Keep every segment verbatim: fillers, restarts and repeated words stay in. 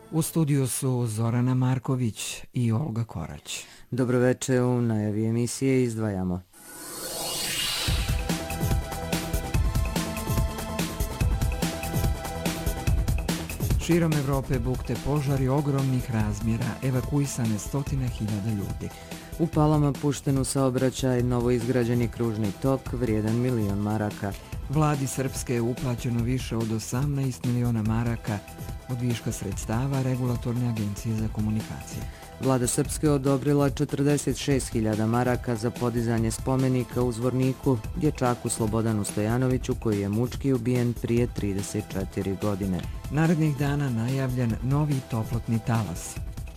U studiju su Zorana Marković i Olga Korać. Dobroveče, u najavi emisije izdvajamo. Širom Evrope bukte požari ogromnih razmjera, evakuisane stotine hiljada ljudi. U Palama pušten u saobraćaj novoizgrađeni kružni tok vrijedan milion maraka. Vladi Srpske je uplaćeno više od osamnaest miliona maraka od viška sredstava Regulatorne agencije za komunikacije. Vlada Srpske odobrila četrdeset šest hiljada maraka za podizanje spomenika u Zvorniku dječaku Slobodanu Stojanoviću koji je mučki ubijen prije trideset četiri godine. Narednih dana najavljen novi toplotni talas.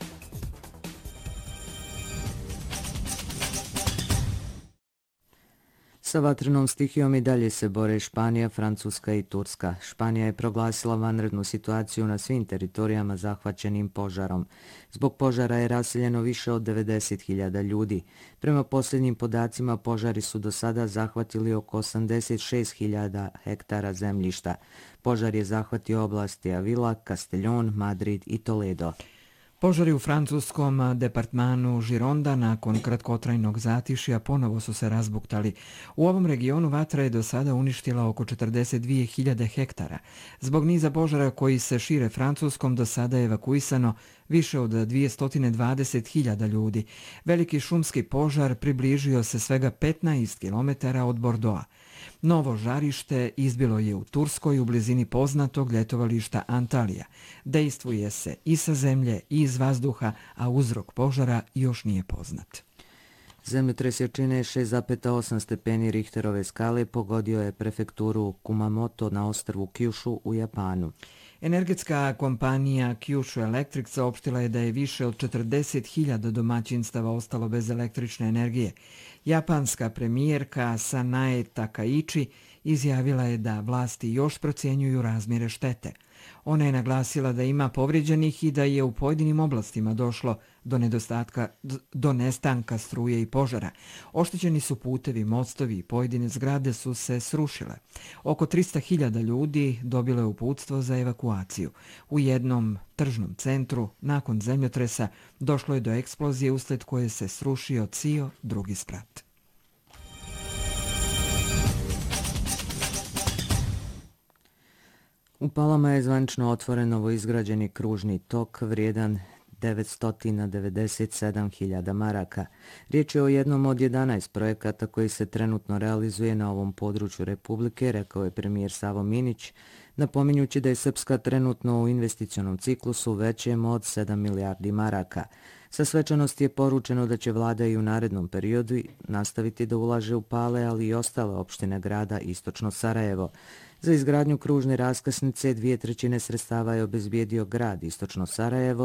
Sa vatrenom stihijom i dalje se bore Španija, Francuska i Turska. Španija je proglasila vanrednu situaciju na svim teritorijama zahvaćenim požarom. Zbog požara je raseljeno više od devedeset hiljada ljudi. Prema posljednjim podacima požari su do sada zahvatili oko osamdeset šest hiljada hektara zemljišta. Požar je zahvatio oblasti Avila, Castellón, Madrid i Toledo. Požari u francuskom departmanu Gironda nakon kratkotrajnog zatišja ponovo su se razbuktali. U ovom regionu vatra je do sada uništila oko četrdeset dvije hiljade hektara. Zbog niza požara koji se šire Francuskom do sada je evakuisano više od dvjesto dvadeset hiljada ljudi. Veliki šumski požar približio se svega petnaest kilometara od Bordeauxa. Novo žarište izbilo je u Turskoj u blizini poznatog ljetovališta Antalija. Dejstvuje se i sa zemlje i iz vazduha, a uzrok požara još nije poznat. Zemljotres jačine šest zarez osam stepeni Richterove skale pogodio je prefekturu Kumamoto na ostrvu Kyushu u Japanu. Energetska kompanija Kyushu Electric saopštila je da je više od četrdeset hiljada domaćinstava ostalo bez električne energije. Japanska premijerka Sanae Takaichi izjavila je da vlasti još procjenjuju razmjere štete. Ona je naglasila da ima povrijeđenih i da je u pojedinim oblastima došlo do nedostatka, do nestanka struje i požara. Oštećeni su putevi, mostovi i pojedine zgrade su se srušile. Oko trista hiljada ljudi dobilo je uputstvo za evakuaciju. U jednom tržnom centru nakon zemljotresa došlo je do eksplozije uslijed koje se srušio cio drugi sprat. U Palama je zvanično otvoren novoizgrađeni kružni tok vrijedan devetsto devedeset sedam hiljada maraka. Riječ je o jednom od jedanaest projekata koji se trenutno realizuje na ovom području Republike, rekao je premijer Savo Minić, napominjući da je Srpska trenutno u investicionom ciklusu većem od sedam milijardi maraka. Sa svečanosti je poručeno da će vlada i u narednom periodu nastaviti da ulaže u Pale, ali i ostale opštine grada Istočno Sarajevo. Za izgradnju kružne raskrsnice dvije trećine sredstava je obezbijedio grad Istočno Sarajevo,